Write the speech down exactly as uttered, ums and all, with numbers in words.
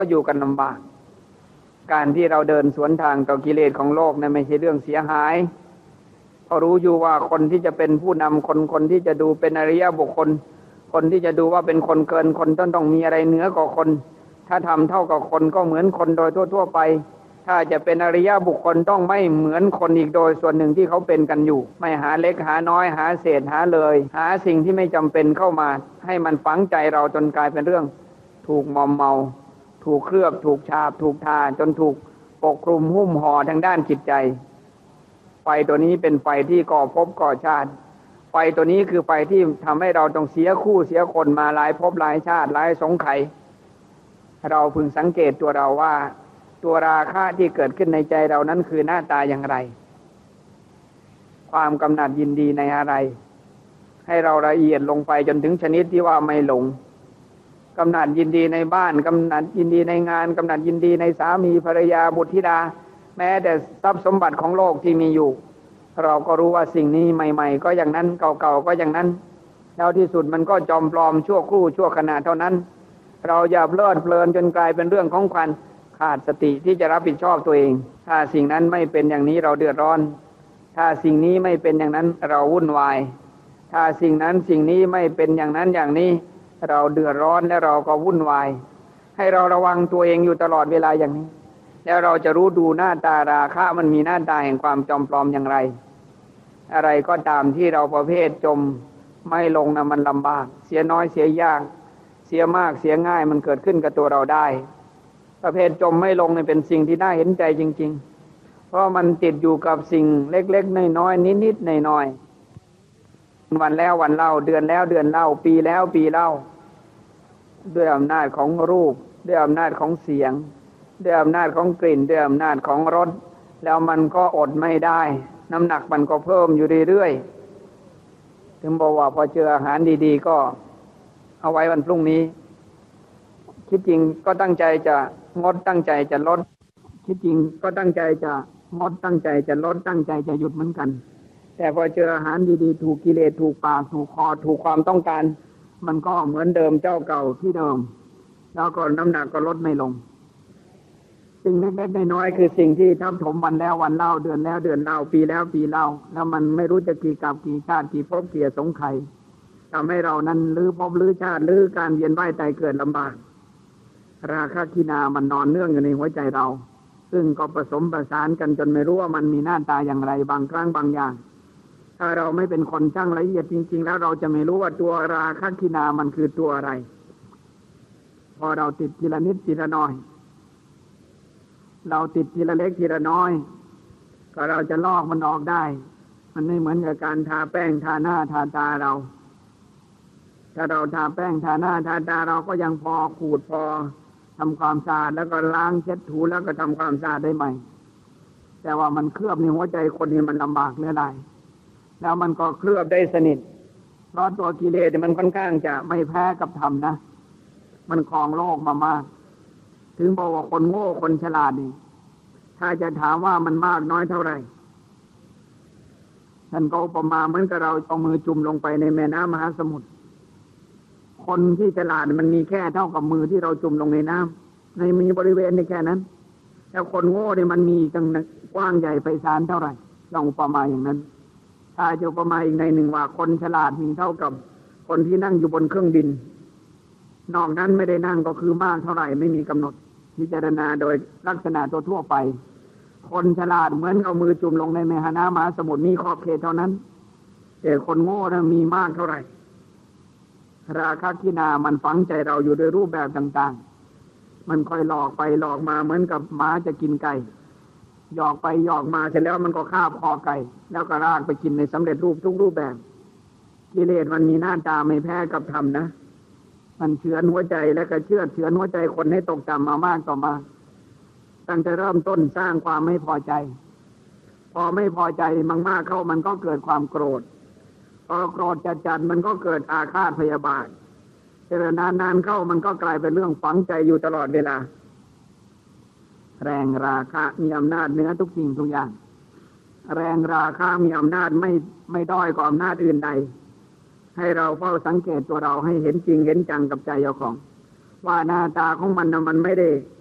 ก็อยู่กันลำบากการที่เราเดินสวนทางต่อกิเลสของโลกนั้นไม่ใช่เรื่องเสียหายเพราะรู้อยู่ว่าคนที่จะเป็นผู้นำคนคนที่จะดูเป็นอริยบุคคลคนที่จะดูว่าเป็นคนเกินคนต้องต้องมีอะไรเหนือกว่าคนถ้าทำเท่ากับคนก็เหมือนคนโดยทั่วๆไปถ้าจะเป็นอริยบุคคลต้องไม่เหมือนคนอีกโดยส่วนหนึ่งที่เขาเป็นกันอยู่ไม่หาเล็กหาน้อยหาเศษหาเลยหาสิ่งที่ไม่จำเป็นเข้ามาให้มันฝังใจเราจนกลายเป็นเรื่องถูกมอมเมาถูกเคลือบถูกฉาบถูกทาจนถูกปกคลุมหุ้มห่อทางด้านจิตใจไฟตัวนี้เป็นไฟที่ก่อภพก่อชาติไฟตัวนี้คือไฟที่ทำให้เราต้องเสียคู่เสียคนมาหลายภพหลายชาติหลายสงไขเราพึงสังเกตตัวเราว่าตัวราคะที่เกิดขึ้นในใจเรานั้นคือหน้าตาอย่างไรความกำหนัดยินดีในอะไรให้เราละเอียดลงไปจนถึงชนิดที่ว่าไม่หลงกำหนัดยินดีในบ้านกำหนัดยินดีในงานกำหนัดยินดีในสามีภรรยาบุตรธิดาแม้แต่ทรัพย์สมบัติของโลกที่มีอยู่เราก็รู้ว่าสิ่งนี้ใหม่ๆก็อย่างนั้นเก่าๆก็อย่างนั้นแล้วที่สุดมันก็จอมปลอมชั่วครู่ชั่วขณะเท่านั้นเราอย่าเพลิดเพลินจนกลายเป็นเรื่องของความขาดสติที่จะรับผิดชอบตัวเองถ้าสิ่งนั้นไม่เป็นอย่างนี้เราเดือดร้อนถ้าสิ่งนี้ไม่เป็นอย่างนั้นเราวุ่นวายถ้าสิ่งนั้นสิ่งนี้ไม่เป็นอย่างนั้นอย่างนี้เราเดือดร้อนและเราก็วุ่นวายให้เราระวังตัวเองอยู่ตลอดเวลาอย่างนี้แล้วเราจะรู้ดูหน้าตาราคะมันมีหน้าตาแห่งความจอมปลอมอย่างไรอะไรก็ตามที่เราประเภทจมไม่ลงนะมันลำบากเสียน้อยเสียยากเสียมากเสียง่ายมันเกิดขึ้นกับตัวเราได้ประเภทจมไม่ลงเนี่ยเป็นสิ่งที่น่าเห็นใจจริงๆเพราะมันติดอยู่กับสิ่งเล็กๆน้อยๆนิดๆหน่อยๆวันแล้ววันเล่าเดือนแล้วเดือนเล่าปีแล้วปีเล่าด้วยอำนาจของรูปด้วยอำนาจของเสียงด้วยอำนาจของกลิ่นด้วยอำนาจของรสแล้วมันก็อดไม่ได้น้ำหนักมันก็เพิ่มอยู่เรื่อยๆถึงบอกว่าพอเจออาหารดีๆก็เอาไว้วันพรุ่งนี้คิดจริงก็ตั้งใจจะงดตั้งใจจะลดคิดจริงก็ตั้งใจจะงดตั้งใจจะลดตั้งใจจะหยุดเหมือนกันแต่พอเจออาหารดีๆถูกกิเลสถูกปากถูกคอถูกความต้องการมันก็เหมือนเดิมเจ้าเก่าที่เดิมแล้วก็น้ำหนักก็ลดไม่ลงสิ่งเล็กๆน้อยๆคือสิ่งที่ทับถมวันแล้ววันเล่าเดือนแล้วเดือนเล่าปีแล้วปีเล่าแล้วมันไม่รู้จะกี่กับกี่ชาติกี่ภพกี่สงไขยทำให้เรานั้นลื้อภพลื้อชาติลื้อการเวียนว่ายตายเกิดลำบากราคะกินามันนอนเนื่องอยู่ในหัวใจเราซึ่งก็ผสมประสานกันจนไม่รู้ว่ามันมีหน้าตาอย่างไรบางครั้งบางอย่างถ้าเราไม่เป็นคนช่างละเอียดจริงๆแล้วเราจะไม่รู้ว่าตัวราคะกินามันคือตัวอะไรพอเราติดทีละนิดทีละน้อยเราติดทีละเล็กทีละน้อยก็เราจะลอกมันออกได้มันไม่เหมือนกับการทาแป้งทาหน้าทาตาเราถ้าเราทาแป้งทาหน้าทาตาเราก็ยังพอขูดพอทำความสะอาดแล้วก็ล้างเช็ดถูแล้วก็ทำความสะอาดได้ใหม่แต่ว่ามันเคลือบในหัวใจคนนี้มันลำบากเหลือหลายแล้วมันก็เคลือบได้สนิทเพราะตัวกิเลสมันค่อนข้างจะไม่แพ้กับธรรมนะมันครองโลกมามากถึงบอกว่าคนโง่คนฉลาดนี่ถ้าจะถามว่ามันมากน้อยเท่าไหร่ท่านก็อุปมาเหมือนกับเราเอามือจุ่มลงไปในแม่น้ำมหาสมุทรคนที่ฉลาดมันมีแค่เท่ากับมือที่เราจุ่มลงในน้ำในมีบริเวณในแค่นั้นแล้วคนโง่เนี่ยมันมีตั้งกว้างใหญ่ไพศาลเท่าไหร่ลองอุปมาอย่างนั้นถ้าจะอุปมาอีกในหนึ่งว่าคนฉลาดมีเท่ากับคนที่นั่งอยู่บนเครื่องบินนอกนั้นไม่ได้นั่งก็คือมากเท่าไหร่ไม่มีกำหนดพิจารณาโดยลักษณะตัวทั่วไปคนฉลาดเหมือนเอามือจุ่มลงในแม่น้ำมหาสมุทรมีขอบเขตเท่านั้นแต่คนโง่นะมีมากเท่าไหร่ราคะกินามันฝังใจเราอยู่โดยรูปแบบต่างๆมันค่อยหลอกไปหลอกมาเหมือนกับหมาจะกินไก่หยอกไปหยอกมาเสร็จแล้วมันก็คาบคอไก่แล้วก็รากไปกินในสำเร็จรูปทุกรูปแบบกิเลสมันมีหน้าตาไม่แพ้กับธรรมนะมันเฉือนหัวใจและก็เชื่อเฉือนหัวใจคนให้ตกต่ำมามากต่อมาตั้งแต่เริ่มต้นสร้างความไม่พอใจพอไม่พอใจมากๆเข้ามันก็เกิดความโกรธพอโกรธจัดๆมันก็เกิดอาฆาตพยาบาทแต่นานๆเข้ามันก็กลายเป็นเรื่องฝังใจอยู่ตลอดเวลาแรงราคะมีอำนาจเหนือทุกสิ่งทุกอย่างแรงราคะมีอำนาจไม่ไม่ด้อยกว่าอำนาจอื่นใดให้เราเฝ้าสังเกตตัวเราให้เห็นจริงเห็นจังกับใจเจ้าของว่าหน้าตาของมันนะมันไม่ได้